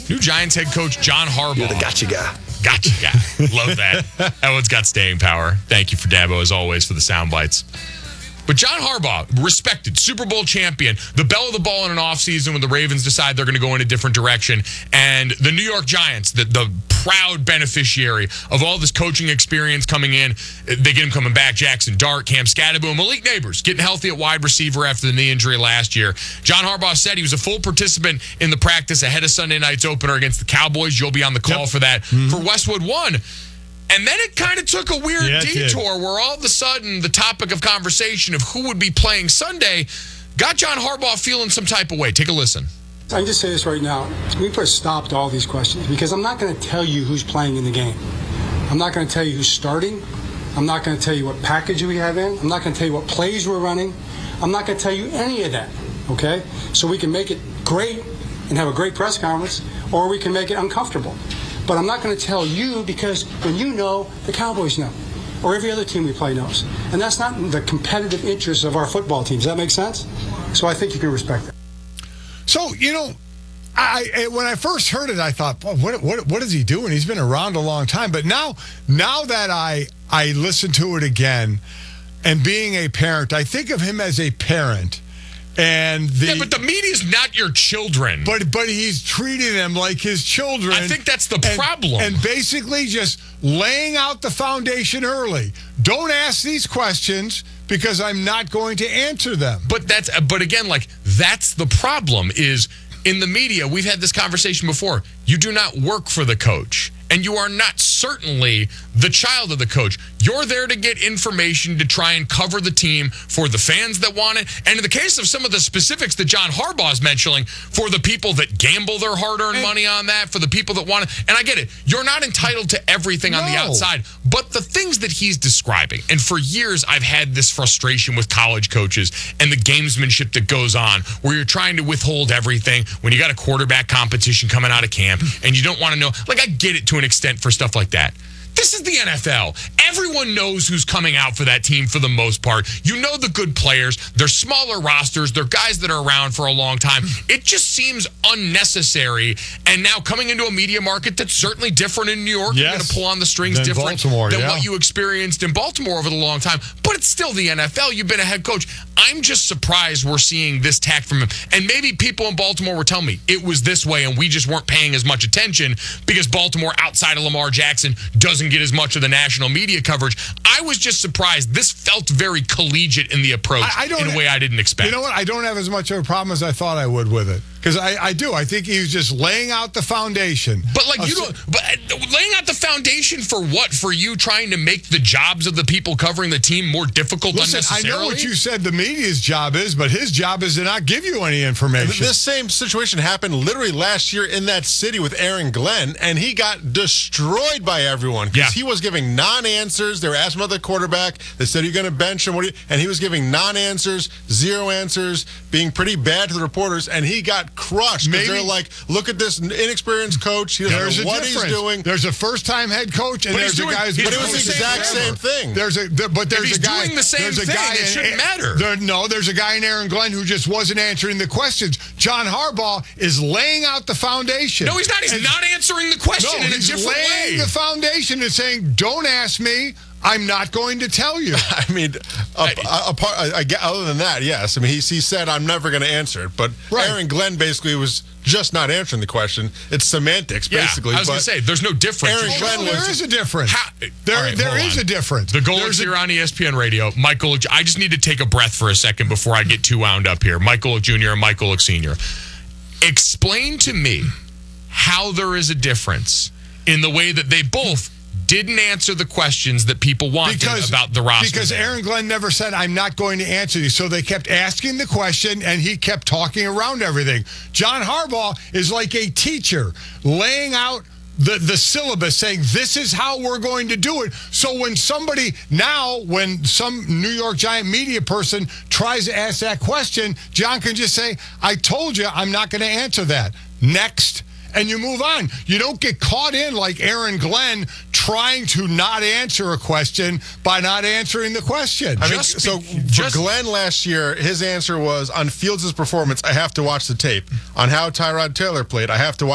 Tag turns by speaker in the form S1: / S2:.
S1: New Giants head coach John Harbaugh.
S2: You're the gotcha guy.
S1: Gotcha guy. Love that. That one's got staying power. Thank you for Dabo, as always, for the sound bites. But John Harbaugh, respected, Super Bowl champion, the belle of the ball in an offseason when the Ravens decide they're going to go in a different direction. And the New York Giants, the proud beneficiary of all this coaching experience coming in, they get him coming back. Jackson Dart, Cam Scatterboom, Malik Neighbors getting healthy at wide receiver after the knee injury last year. John Harbaugh said he was a full participant in the practice ahead of Sunday night's opener against the Cowboys. You'll be on the call for that for Westwood One. And then it kind of took a weird detour where all of a sudden the topic of conversation of who would be playing Sunday got John Harbaugh feeling some type of way. Take a listen.
S3: I can just say this right now. We put a stop to all these questions because I'm not going to tell you who's playing in the game. I'm not going to tell you who's starting. I'm not going to tell you what package we have in. I'm not going to tell you what plays we're running. I'm not going to tell you any of that, okay? So we can make it great and have a great press conference, or we can make it uncomfortable. But I'm not going to tell you because when you know, the Cowboys know, or every other team we play knows. And that's not in the competitive interests of our football team. Does that make sense? So I think you can respect that.
S4: So, when I first heard it, I thought, well, what is he doing? He's been around a long time. But now that I listen to it again, and being a parent, I think of him as a parent. And
S1: but the media's not your children.
S4: But he's treating them like his children.
S1: I think that's the problem.
S4: And basically just laying out the foundation early. Don't ask these questions because I'm not going to answer them.
S1: But again, that's the problem is in the media, we've had this conversation before. You do not work for the coach. And you are not certainly the child of the coach. You're there to get information to try and cover the team for the fans that want it. And in the case of some of the specifics that John Harbaugh is mentioning, for the people that gamble their hard-earned money on that, for the people that want it. And I get it. You're not entitled to everything on the outside. But the things that he's describing, and for years I've had this frustration with college coaches and the gamesmanship that goes on, where you're trying to withhold everything when you got a quarterback competition coming out of camp and you don't want to know. I get it to an extent for stuff like that. This is the NFL. Everyone knows who's coming out for that team for the most part. You know the good players. They're smaller rosters. They're guys that are around for a long time. It just seems unnecessary. And now coming into a media market that's certainly different in New York, you're going to pull on the strings different than what you experienced in Baltimore over the long time. But it's still the NFL. You've been a head coach. I'm just surprised we're seeing this tact from him. And maybe people in Baltimore were telling me it was this way and we just weren't paying as much attention because Baltimore, outside of Lamar Jackson, doesn't get as much of the national media coverage. I was just surprised. This felt very collegiate in the approach in a way I didn't expect.
S4: You know what? I don't have as much of a problem as I thought I would with it. Because I do. I think he was just laying out the foundation.
S1: But laying out the foundation for what? For you trying to make the jobs of the people covering the team more difficult unnecessarily?
S4: I know what you said the media's job is, but his job is to not give you any information.
S2: This same situation happened literally last year in that city with Aaron Glenn, and he got destroyed by everyone because he was giving non-answers. They were asking about the quarterback. They said, you're going to bench him. And he was giving non-answers, zero answers, being pretty bad to the reporters, and he got crushed because they're like, look at this inexperienced coach. He doesn't know what he's doing.
S4: There's a first-time head coach, and there's a guy who's
S2: but it was the exact same thing.
S4: There's a guy
S1: doing the same thing. It shouldn't matter.
S4: There's a guy in Aaron Glenn who just wasn't answering the questions. John Harbaugh is laying out the foundation.
S1: No, he's not. He's not answering the question in a different way.
S4: He's laying the foundation and saying, don't ask me. I'm not going to tell you.
S2: I mean, other than that, yes. I mean, he said, I'm never going to answer it. But Aaron Glenn basically was just not answering the question. It's semantics, basically.
S1: I was going to say, there's no difference.
S4: Aaron Glenn there is a difference. There is a difference.
S1: The goal is here on ESPN Radio. Michael, I just need to take a breath for a second before I get too wound up here. Michael Jr. and Michael Sr. Explain to me how there is a difference in the way that they both didn't answer the questions that people wanted about the roster.
S4: Because Aaron Glenn never said, I'm not going to answer you. So they kept asking the question, and he kept talking around everything. John Harbaugh is like a teacher laying out the syllabus, saying this is how we're going to do it. So when some New York Giant media person tries to ask that question, John can just say, I told you I'm not going to answer that. Next. And you move on. You don't get caught in like Aaron Glenn trying to not answer a question by not answering the question.
S2: For Glenn last year, his answer was, on Fields' performance, I have to watch the tape. On how Tyrod Taylor played, I have to watch